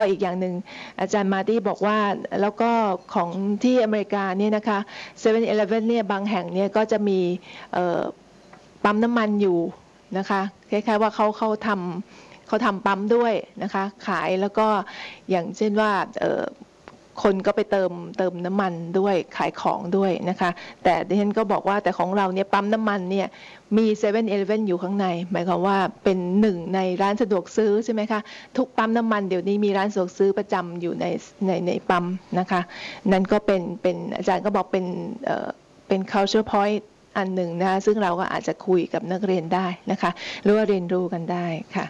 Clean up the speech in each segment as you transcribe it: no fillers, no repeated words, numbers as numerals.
อีกอย่างหนึ่งอาจารย์มาตี้บอกว่าแล้วก็ของที่อเมริกาเนี่ยนะคะ 7-Eleven เนี่ยบางแห่งเนี่ยก็จะมีปั๊มน้ำมันอยู่นะคะคล้ายๆว่าเขาทำปั๊มด้วยนะคะขายแล้วก็อย่างเช่นว่าคนก็ไปเติมน้ำมันด้วยขายของด้วยนะคะแต่ดิฉันก็บอกว่าแต่ของเราเนี่ยปั๊มน้ำมันเนี่ยมี 7-Eleven อยู่ข้างในหมายความว่าเป็นหนึ่งในร้านสะดวกซื้อใช่ไหมคะทุกปั๊มน้ำมันเดี๋ยวนี้มีร้านสะดวกซื้อประจำอยู่ในปั๊มนะคะนั่นก็เป็นอาจารย์ก็บอกเป็น culture point อันหนึ่งนะซึ่งเราก็อาจจะคุยกับนักเรียนได้นะคะหรือว่าเรียนรู้กันได้ค่ะ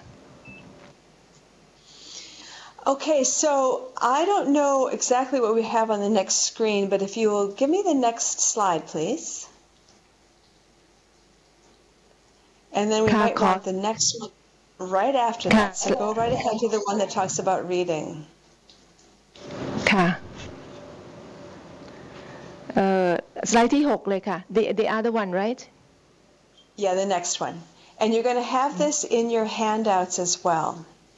Okay, so I don't know exactly what we have on the next screen, but if you will give me the next slide, please. And then we might want the next one right after that. So go right ahead to the one that talks about reading. ค่ะสไลด์ที่6เลยค่ะ the other one, right? Yeah, the next one. And you're going to have this in your handouts as well.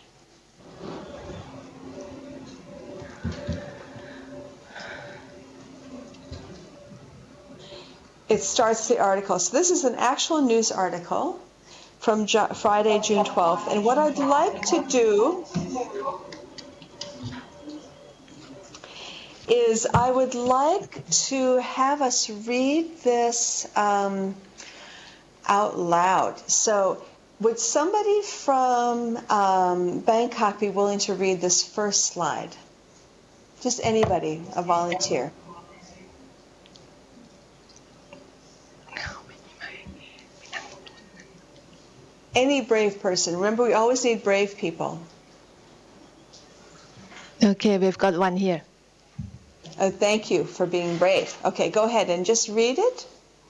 It starts the article. So this is an actual news article from Friday, June 12th. And what I'd like to do is I would like to have us read this out loud. So would somebody from Bangkok be willing to read this first slide? Just anybody, a volunteer. Any brave person. Remember, we always need brave people. Okay, we've got one here. Oh, thank you for being brave. Okay, go ahead and just read it.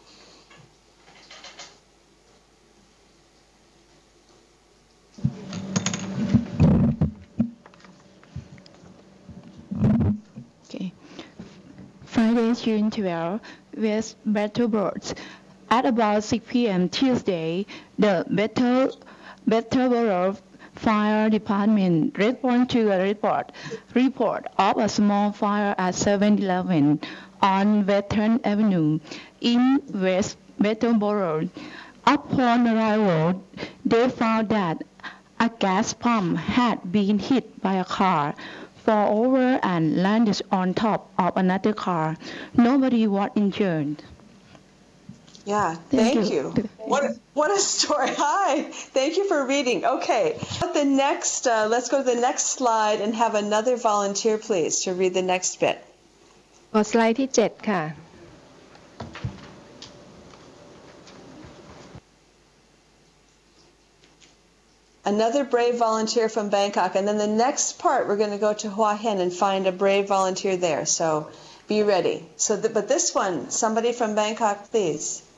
Okay. Friday, June 12, West Battlebirds. At about 6 p.m. Tuesday, the Battleboro Fire Department responded to a report of a small fire at 7-Eleven on Veteran Avenue in West Battleboro. Upon arrival, they found that a gas pump had been hit by a car, fell over and landed on top of another car. Nobody was injured. Yeah, thank you. What a story. Hi, thank you for reading. Okay, the next, let's go to the next slide and have another volunteer, please, to read the next bit. สไลด์ที่7ค่ะ Another brave volunteer from Bangkok, and then the next part we're going to go to Hua Hin and find a brave volunteer there. So be ready. But this one, somebody from Bangkok, please.